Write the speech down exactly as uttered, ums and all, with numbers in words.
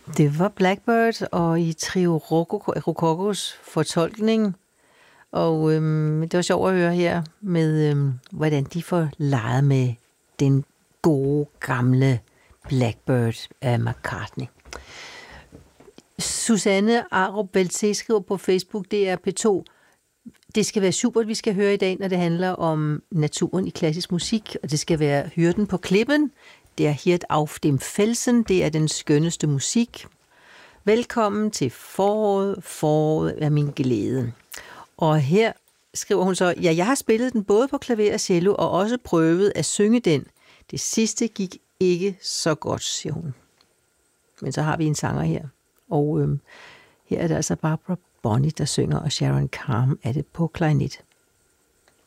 Det var Blackbird og i Trio Rococos fortolkning. Og øhm, det var sjovt at høre her med, øhm, hvordan de får leget med den gode, gamle Blackbird af McCartney. Susanne Arup Belté skriver på Facebook, det er P to. Det skal være super, vi skal høre i dag, når det handler om naturen i klassisk musik, og det skal være Hyrden på klippen. Det er Hirt auf dem Felsen, det er den skønneste musik. Velkommen til foråret, foråret er min glæde. Og her skriver hun så, ja, jeg har spillet den både på klaver og cello, og også prøvet at synge den. Det sidste gik ikke så godt, siger hun. Men så har vi en sanger her, og øhm, her er det altså Barbara Bonney, der synger, og Sharon Carm er det på klarinet.